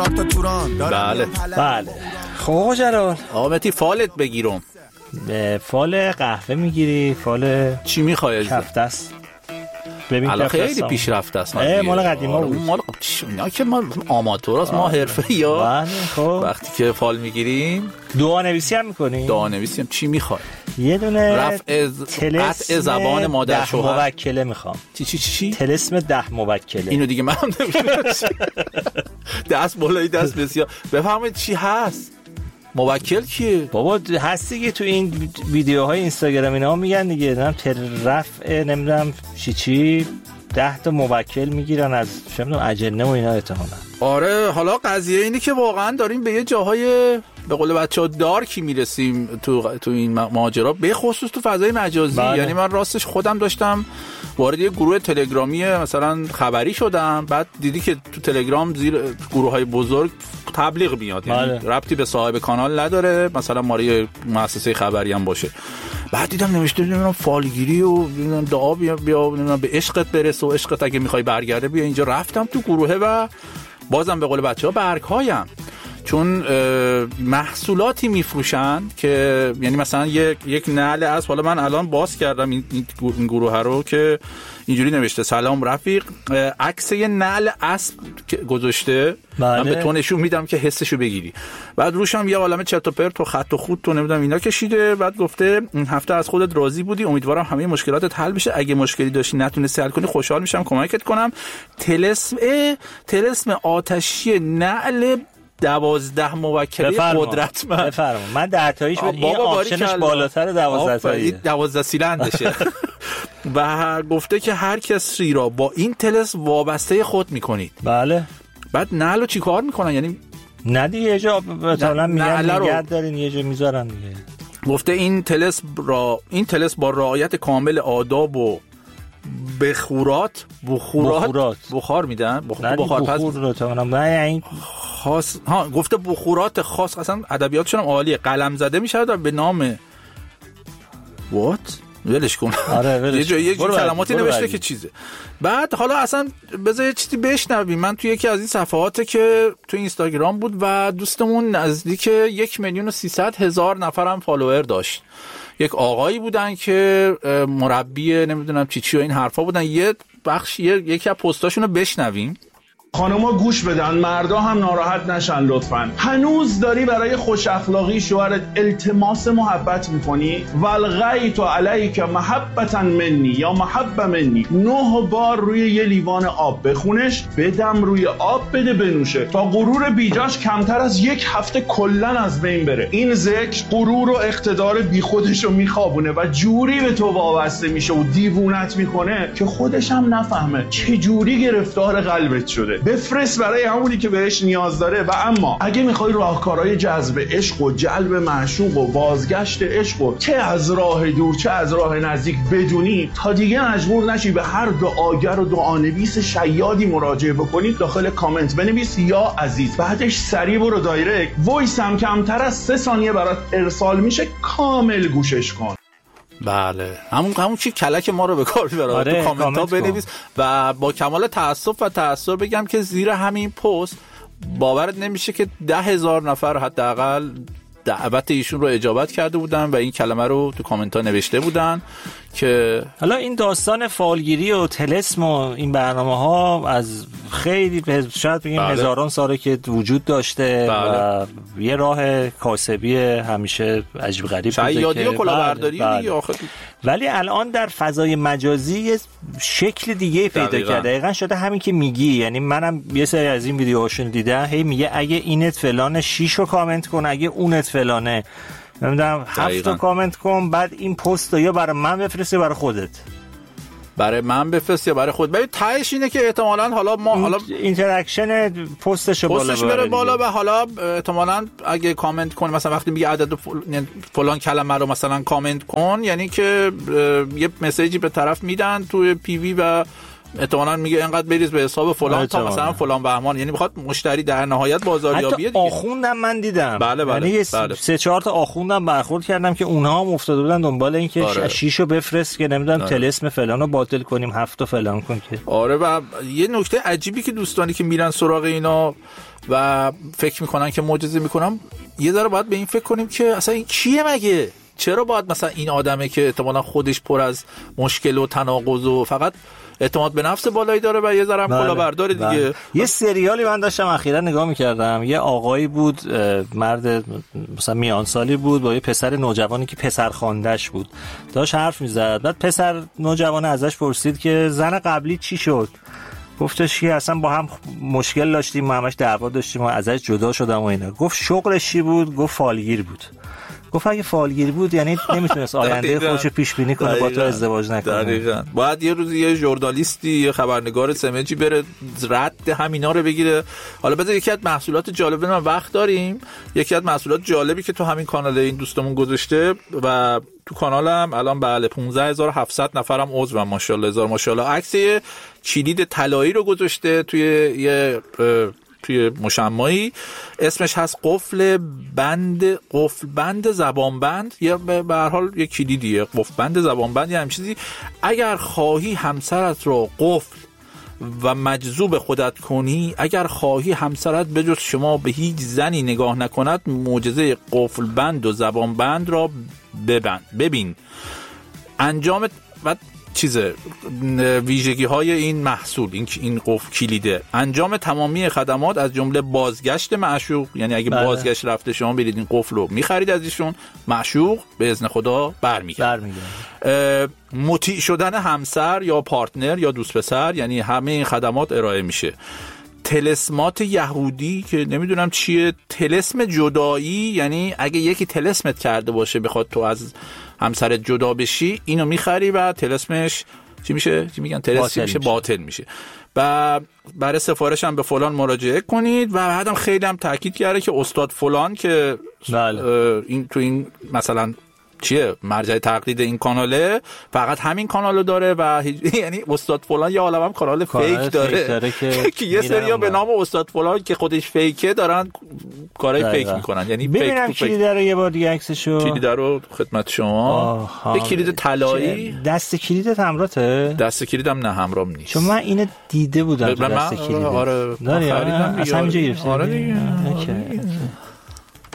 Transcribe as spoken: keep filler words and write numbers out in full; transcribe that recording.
بله بله. خب جلال آمدی فالت بگیرم. فال قهوه میگیری؟ فال چی میخوای؟ کفته است. ببین الان خیلی پیشرفته است. مال قدیما بود. مال اینا که ما آماتوراست، ما حرفه‌ایا. بله خب وقتی که فال میگیریم دعا نویسی هم میکنی؟ دعا نویسی هم چی میخوای؟ یه دونه رفع قطع زبان مادر شوهر. موکله میخوام. چی چی چی؟ طلسم ده موکله. اینو دیگه من نمیدونم. دست بالای دست بسیار. بفهمید چی هست؟ موکل کیه؟ بابا هست دیگه تو این ویدیوهای اینستاگرام اینا میگن دیگه، نمیدونم تر رفع نمیدونم چی چی ده تا موکل میگیرن از چه میدونم اجنه و اینا احتمالاً. آره حالا قضیه اینه که واقعا داریم به یه جاهای به قول بچه‌ها دارکی میرسیم تو تو این ماجرا، به خصوص تو فضای مجازی. بله. یعنی من راستش خودم داشتم وارد یه گروه تلگرامی مثلا خبری شدم، بعد دیدی که تو تلگرام زیر گروه‌های بزرگ تبلیغ میاد، یعنی بله. ربطی به صاحب کانال نداره، مثلا ماری مؤسسه خبری هم باشه. بعد دیدم نوشته نمیدونم فالگیری و نمیدونم دعا بیا بیا نمیدونم به عشقت برس و عشقت اگه میخوای برگرده بیا اینجا. رفتم تو گروهه و بازم به قول بچه‌ها برگ‌هایم، چون محصولاتی میفروشن که یعنی مثلا یک یک نعل اسب، حالا من الان باز کردم این این گروه رو که اینجوری نوشته سلام رفیق، عکس یه نعل اسب گذاشته. بله. من به تو نشون میدم که حسشو بگیری. بعد روش هم یه عالمه چرت و پرت و خط و خط تو نمیدونم اینا کشیده. بعد گفته این هفته از خودت راضی بودی، امیدوارم همه مشکلاتت حل بشه، اگه مشکلی داشتی نتونستی حل کنی خوشحال میشم کمکت کنم. طلسم طلسم آتشی نعل دوازده موکله قدرتمند. بفرما. من ده تاییش بود، این آپشنش بالاتر دوازده تایی، دوازده سیلندشه. و گفته که هر کسی را با این طلسم وابسته خود میکنید. بله. بعد نعلو چی کار میکنن؟ یعنی نه دیگه یه جا مثلا میگن نگه دارین یه جا میذارن دیگه. گفته این طلسم را این طلسم با رعایت کامل آداب و بخورات بخورات بخورات بخار میدن بخور بخار پس بخور تو نه این خاص ها گفته بخورات خاص، اصلا ادبیاتشون هم عالیه، قلم زده میشه به نام وات ولش کن. آره یه جایی کلماتی نوشته که چیزه. بعد حالا اصلا بذار یه چیزی بشنویم. من تو یکی از این صفحاتی که تو اینستاگرام بود و دوستمون نزدیک یک میلیون و سیصد هزار نفرم فالوور داشت. یک آقایی بودن که مربی نمیدونم چی چی و این حرفا بودن. یه بخش یکی از پستاشونو بشنویم. خانوما گوش بدن، مردا هم ناراحت نشن لطفاً. هنوز داری برای خوش اخلاقی شوهرت التماس محبت میکنی؟ والغیت علیک محبتا منی یا محب منی. نه بار روی یه لیوان آب بخونش، بدم روی آب بده بنوشه تا غرور بیجاش کمتر از یک هفته کلن از بین بره. این ذکر غرور و اقتدار بیخودش رو میخوابونه و جوری به تو وابسته میشه و دیوونت میکنه که خودش هم نفهمه چه جوری گرفتار قلبت شده. بفرست برای همونی که بهش نیاز داره. و اما اگه میخوای راهکارهای جذب عشق و جلب معشوق و بازگشت عشق و چه از راه دور چه از راه نزدیک بدونی، تا دیگه مجبور نشی به هر دعاگر و دعانویس شیادی مراجعه بکنی، داخل کامنت بنویس یا عزیز، بعدش سریع برو دایرکت، وایس هم کمتر از سه ثانیه برات ارسال میشه، کامل گوشش کن. بله همون همون چی کلک ما رو به کار ببره. آره، تو کامنت ها بنویس و با کمال تأسف و تأثیر بگم که زیر همین پست باورت نمیشه که ده هزار نفر حداقل دعوت ایشون رو اجابت کرده بودن و این کلمه رو تو کامنت ها نوشته بودن که حالا این داستان فالگیری و طلسم و این برنامه ها از خیلی شاید بگیم بله. هزاران ساله که وجود داشته. بله. و یه راه کاسبی همیشه عجیب غریب بوده شیادی و کلاهبرداری بله. بله. ولی الان در فضای مجازی یه شکل دیگه پیدا کرده. دقیقاً شده همین که میگی. یعنی منم یه سری از این ویدیوهاشون دیدم، هی میگه اگه اینت فلانه شش رو کامنت کن، اگه اونت فلانه نمیدونم هفت رو کامنت کن، بعد این پست رو یا برای من بفرست یا برای خودت. برای من بفرست یا برای خود. ببین تهش اینه که احتمالاً حالا ما حالا اینتراکشن پستش بالا پستش بره بالا و حالا احتمالاً اگه کامنت کنی مثلا وقتی میگه عدد فلان کلمه رو مثلا کامنت کن، یعنی که یه مسیجی به طرف میدن توی پی وی و احتمالاً میگه اینقدر بریز به حساب فلان تا مثلا فلان بهمان، یعنی میخواد مشتری در نهایت بازاریابی دیگه. آخوندم من دیدم، بله بله یعنی بله. سه چهار تا آخوندم برخورد کردم که اونها هم افتاده بودن دنبال این که آره. شیشو بفرست که نمیدونم طلسم فلانو باطل کنیم، هفتو فلان کن که آره. و یه نکته عجیبی که دوستانی که میرن سراغ اینا و فکر میکنن که معجزه میکنم، یه ذره باید به این فکر کنیم که اصلا این کیه مگه؟ چرا باید مثلا این آدمه که احتمالاً خودش پر از مشکل و تناقض و فقط اعتماد به نفس بالایی داره و یه ذره هم کلاهبرداره دیگه. بله. یه سریالی من داشتم اخیرا نگاه می‌کردم، یه آقایی بود، مرد مثلا میان سالی بود با یه پسر نوجوانی که پسر خوانده‌اش بود، داشت حرف می‌زد. بعد پسر نوجوان ازش پرسید که زن قبلی چی شد؟ گفتش که اصلا با هم مشکل داشتیم، ما همش دعوا داشتیم و ازش جدا شدم و اینا. گفت شغلش چی بود؟ گفت فالگیر بود. گفت اگه فالگیر بود یعنی نمیتونست آینده خودشو پیش بینی کنه، با تو ازدواج نکنه. دقیقاً. باید یه روز یه ژورنالیستی، یه خبرنگار سمجی بره رد همینا رو بگیره. حالا بذار یکی از محصولات جالب، ما وقت داریم، یکی از محصولات جالبی که تو همین کانال این دوستمون گذاشته و تو کانالم الان بله پانزده هزار و هفتصد نفرم عضوم، ماشاءالله هزار ماشاءالله. عکس کلید طلایی رو گذاشته توی یه توی مشمعی، اسمش هست قفل بند، قفل بند زبان بند، یا به هر حال یه کلیدیه، قفل بند زبان بند یا هم چیزی. اگر خواهی همسرت رو قفل و مجذوب خودت کنی، اگر خواهی همسرت به جز شما به هیچ زنی نگاه نکند، معجزه قفل بند و زبان بند را ببند ببین. انجام و چیزه ویژگی های این محصول، این این قفل کلیده، انجام تمامی خدمات از جمله بازگشت معشوق، یعنی اگه بله. بازگشت رفته شما برید این قفل رو میخرید از ایشون، معشوق به اذن خدا برمیگرده. مطیع شدن همسر یا پارتنر یا دوست پسر، یعنی همه این خدمات ارائه میشه. طلسمات یهودی که نمیدونم چیه، طلسم جدایی، یعنی اگه یکی طلسمت کرده باشه بخواد تو از همسرت جدا بشی، اینو میخری و طلسمش چی میشه؟ چی میگن؟ طلسم میشه باطل میشه. و برای سفارش هم به فلان مراجعه کنید. و بعدم خیلی هم تاکید کرده که استاد فلان که بله. این تو این مثلا چیه مرجع تقلید این کاناله، فقط همین کانالو داره و یعنی استاد فلان یه عالمه هم کانال فیک داره, داره که, که یه سریا به نام استاد فلان که خودش فیکه دارن کارهای فیک میکنن. یعنی ببینم کلید رو یه بار دیگه عکسشو، کلید رو خدمت شما، یه کلید طلایی. دست کلیدت همراته؟ دست کلیدم نه همرام نیست، چون من اینو دیده بودم تو دست کلید. آره خریدم. اصلا اینجا گرفتم. آره دیگه.